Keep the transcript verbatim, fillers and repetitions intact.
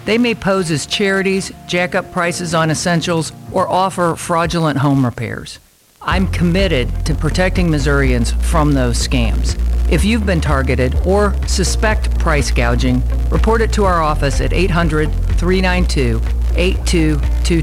They may pose as charities, jack up prices on essentials, or offer fraudulent home repairs. I'm committed to protecting Missourians from those scams. If you've been targeted or suspect price gouging, report it to our office at eight hundred, three nine two, eight two two